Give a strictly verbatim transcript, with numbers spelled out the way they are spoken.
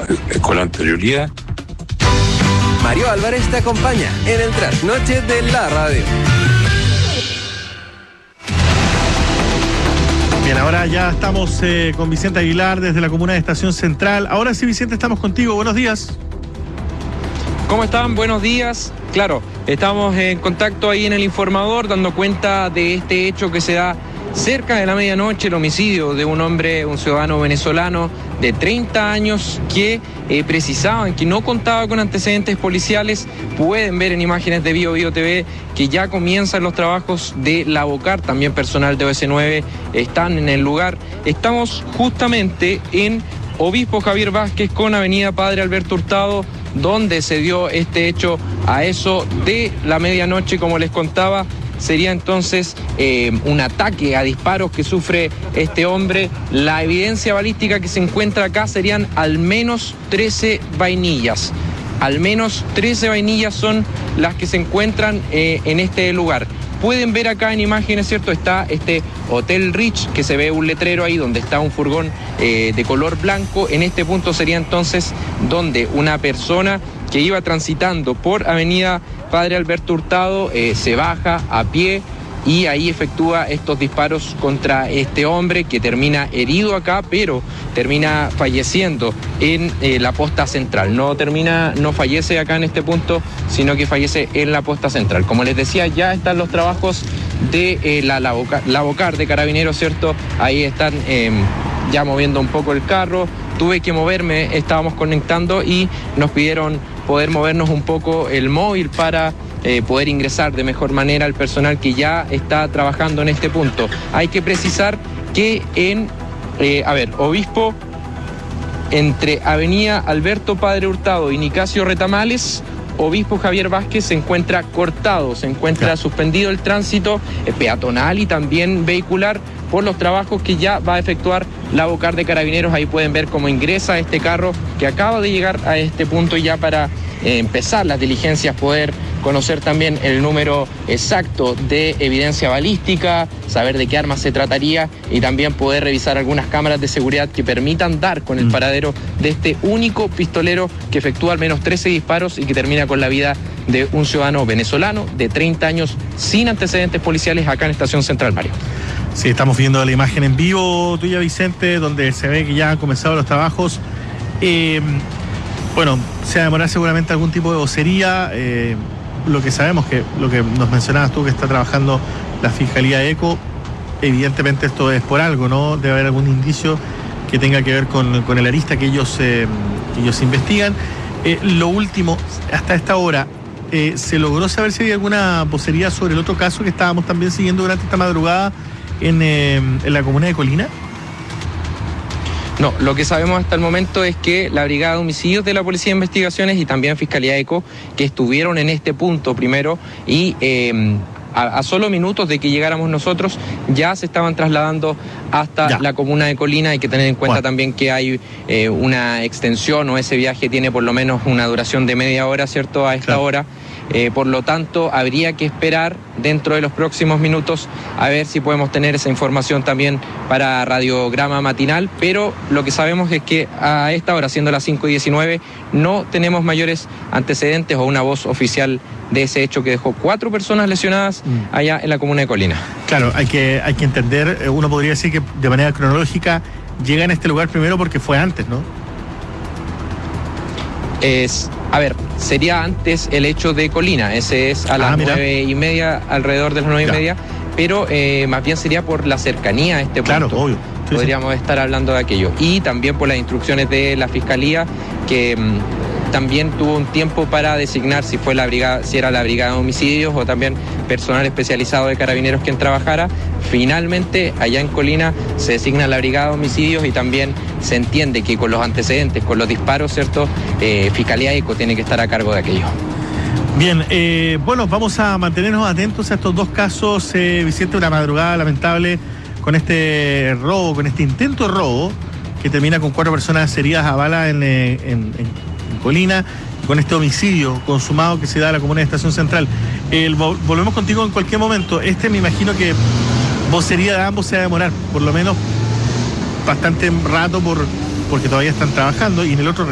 con anterioridad. Mario Álvarez te acompaña en el Trasnoche de la Radio. Bien, ahora ya estamos eh, con Vicente Aguilar desde la comuna de Estación Central. Ahora sí, Vicente, estamos contigo. Buenos días. ¿Cómo están? Buenos días. Claro, estamos en contacto ahí en el informador dando cuenta de este hecho que se da cerca de la medianoche, el homicidio de un hombre, un ciudadano venezolano de treinta años que eh, precisaban que no contaba con antecedentes policiales. Pueden ver en imágenes de Bio Bio T V que ya comienzan los trabajos de la Bocar, también personal de O S nueve están en el lugar. Estamos justamente en Obispo Javier Vázquez con Avenida Padre Alberto Hurtado, donde se dio este hecho a eso de la medianoche, como les contaba. Sería entonces eh, un ataque a disparos que sufre este hombre. La evidencia balística que se encuentra acá serían al menos trece vainillas. Al menos trece vainillas son las que se encuentran eh, en este lugar. Pueden ver acá en imágenes, ¿cierto? Está este Hotel Rich, que se ve un letrero ahí donde está un furgón eh, de color blanco. En este punto sería entonces donde una persona que iba transitando por Avenida Padre Alberto Hurtado eh, se baja a pie y ahí efectúa estos disparos contra este hombre que termina herido acá, pero termina falleciendo en eh, la posta central. No termina, no fallece acá en este punto, sino que fallece en la posta central. Como les decía, ya están los trabajos de eh, la, la, Bocar, la Bocar de Carabineros, ¿cierto? Ahí están eh, ya moviendo un poco el carro. Tuve que moverme, estábamos conectando y nos pidieron poder movernos un poco el móvil para eh, poder ingresar de mejor manera al personal que ya está trabajando en este punto. Hay que precisar que en, eh, a ver, Obispo, entre Avenida Alberto Padre Hurtado y Nicasio Retamales, Obispo Javier Vázquez se encuentra cortado, se encuentra claro. suspendido el tránsito eh, peatonal y también vehicular por los trabajos que ya va a efectuar la Bocar de Carabineros. Ahí pueden ver cómo ingresa este carro que acaba de llegar a este punto ya para eh, empezar las diligencias, poder conocer también el número exacto de evidencia balística, saber de qué armas se trataría y también poder revisar algunas cámaras de seguridad que permitan dar con el paradero de este único pistolero que efectúa al menos trece disparos y que termina con la vida de un ciudadano venezolano de treinta años sin antecedentes policiales acá en Estación Central, Mario. Sí, estamos viendo la imagen en vivo tuya, Vicente, donde se ve que ya han comenzado los trabajos. Eh, bueno, se va a demorar seguramente algún tipo de vocería. Eh, lo que sabemos, que lo que nos mencionabas tú, que está trabajando la Fiscalía ECO, evidentemente esto es por algo, ¿no? Debe haber algún indicio que tenga que ver con, con el arista que ellos, eh, que ellos investigan. Eh, lo último, hasta esta hora, eh, ¿se logró saber si hay alguna vocería sobre el otro caso que estábamos también siguiendo durante esta madrugada en, eh, en la comuna de Colina? No, lo que sabemos hasta el momento es que la Brigada de Homicidios de la Policía de Investigaciones y también Fiscalía ECO, que estuvieron en este punto primero y eh, a, a solo minutos de que llegáramos nosotros, ya se estaban trasladando hasta ya. la comuna de Colina. Hay que tener en cuenta bueno. también que hay eh, una extensión, o ese viaje tiene por lo menos una duración de media hora, ¿cierto?, a esta claro. hora. Eh, por lo tanto, habría que esperar dentro de los próximos minutos a ver si podemos tener esa información también para radiograma matinal, pero lo que sabemos es que a esta hora, siendo las cinco y diecinueve, no tenemos mayores antecedentes o una voz oficial de ese hecho que dejó cuatro personas lesionadas mm. allá en la comuna de Colina. Claro, hay que, hay que entender, uno podría decir que de manera cronológica llega en este lugar primero porque fue antes, ¿no? Es, a ver, sería antes el hecho de Colina, ese es a las ah, nueve y media, alrededor de las nueve y media, pero eh, más bien sería por la cercanía a este punto. Claro, obvio. Sí, Podríamos sí. estar hablando de aquello. Y también por las instrucciones de la Fiscalía, que mmm, también tuvo un tiempo para designar si fue la brigada, si era la Brigada de Homicidios o también personal especializado de Carabineros quien trabajara. Finalmente, allá en Colina se designa la Brigada de Homicidios y también se entiende que con los antecedentes, con los disparos, ¿cierto?, eh, Fiscalía ECO tiene que estar a cargo de aquello. Bien, eh, bueno, vamos a mantenernos atentos a estos dos casos, eh, Vicente, una madrugada lamentable con este robo, con este intento de robo, que termina con cuatro personas heridas a bala en, en, en, en Colina, con este homicidio consumado que se da en la comuna de Estación Central. El, volvemos contigo en cualquier momento. Este me imagino que vocería de ambos se va a demorar, por lo menos bastante rato, por, porque todavía están trabajando, y en el otro